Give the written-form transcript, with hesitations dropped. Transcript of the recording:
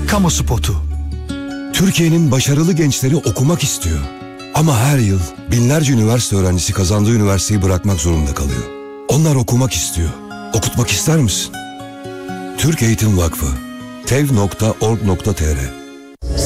Kamu spotu. Türkiye'nin başarılı gençleri okumak istiyor. Ama her yıl binlerce üniversite öğrencisi kazandığı üniversiteyi bırakmak zorunda kalıyor. Onlar okumak istiyor. Okutmak ister misin? Türk Eğitim Vakfı tev.org.tr